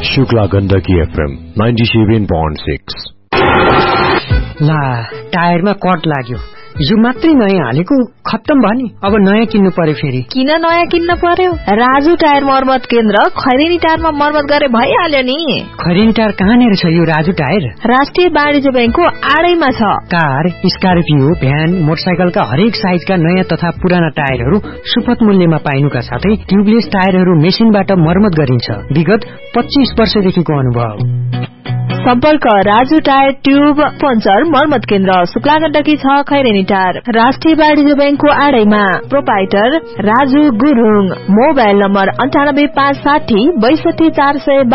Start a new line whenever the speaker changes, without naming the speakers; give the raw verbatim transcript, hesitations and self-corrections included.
Shukla Gandaki FM ninety-seven point six।
ला टायरमा cut लाग्यो, हिजो मात्रै नयाँ हालेको खत्तम भयो नि। अब नयाँ किन्नु पर्यो फेरि।
किन नयाँ किन्न पर्यो? राजु टायर मर्मत केन्द्र खैरेनी टायरमा मर्मत गरे भइहाल्यो नि।
खैरेनी टायर कहाँनिर छ यो राजु टायर?
राष्ट्रिय वाणिज्य बैंकको आडैमा छ।
कार, स्कर्पियो, भ्यान, मोटरसाइकलका हरेक साइजका नयाँ तथा पुराना टायरहरू सुपथ मूल्यमा पाइनुका साथै ट्युबलेस टायरहरू मेसिनबाट मर्मत गरिन्छ। विगत पच्चीस वर्षदेखिको अनुभव।
सम्पर्क राजु टायर ट्युब पञ्चर मर्मत केन्द्र शुक्ला गण्डकी छ खैरेनी टायर, राष्ट्रिय वाणिज्य बैंकको आडैमा। Proprietor Raju Gurung. Mobile number अन्ठानब्बे पाँच साठी बैसठी चार सय